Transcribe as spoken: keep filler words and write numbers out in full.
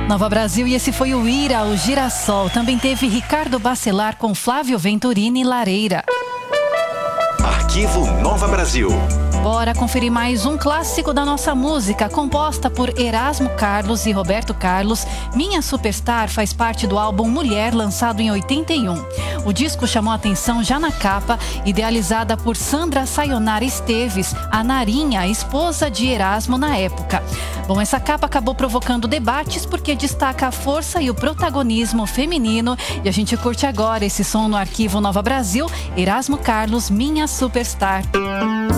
Nova Brasil, e esse foi o Ira, o Girassol. Também teve Ricardo Bacelar com Flávio Venturini, Lareira. Arquivo Nova Brasil. Bora conferir mais um clássico da nossa música, composta por Erasmo Carlos e Roberto Carlos. Minha Superstar faz parte do álbum Mulher, lançado em oitenta e um. O disco chamou a atenção já na capa, idealizada por Sandra Sayonara Esteves, a Narinha, esposa de Erasmo na época. Bom, essa capa acabou provocando debates porque destaca a força e o protagonismo feminino. E a gente curte agora esse som no Arquivo Nova Brasil, Erasmo Carlos, Minha Superstar.